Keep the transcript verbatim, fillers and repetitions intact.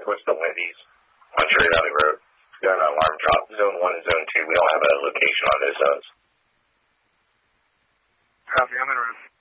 northwest of Wendy's on Cherry Valley Road. Got an alarm drop. Zone one and Zone two, we don't have a location on those zones. Copy, I'm in room.